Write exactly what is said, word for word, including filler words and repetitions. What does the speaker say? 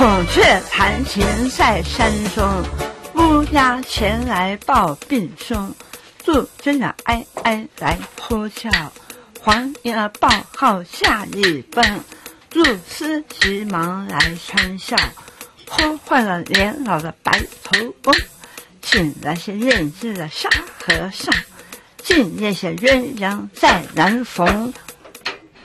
孔雀弹琴在山中，乌鸦前来报病凶。杜鹃呀哀哀来呼叫，黄莺儿报号下一奔。杜诗急忙来穿孝，破坏了年老的白头翁。请来些愿字的沙和尚，今夜些鸳鸯再难逢。